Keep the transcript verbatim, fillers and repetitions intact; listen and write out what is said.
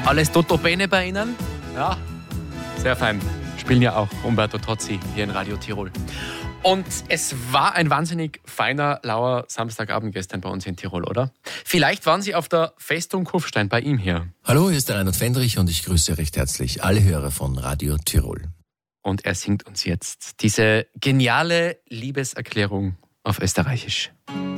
Alles tutto bene bei Ihnen? Ja, sehr fein. Spielen ja auch Umberto Tozzi hier in Radio Tirol. Und es war ein wahnsinnig feiner, lauer Samstagabend gestern bei uns in Tirol, oder? Vielleicht waren Sie auf der Festung Kufstein bei ihm hier. Hallo, hier ist der Reinhard Fendrich und ich grüße recht herzlich alle Hörer von Radio Tirol. Und er singt uns jetzt diese geniale Liebeserklärung auf Österreichisch.